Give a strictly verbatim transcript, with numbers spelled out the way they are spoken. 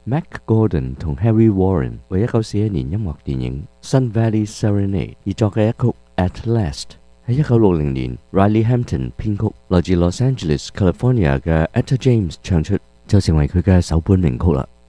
Mac Gordon 同 Harry Warren 為一九四一年音樂電影《Sun Valley Serenade》而作嘅一曲《At Last》。喺一九六零年 ，Riley Hampton 編曲，來自 Los Angeles、California 嘅 Etta James 唱出，就成為佢嘅首本名曲啦。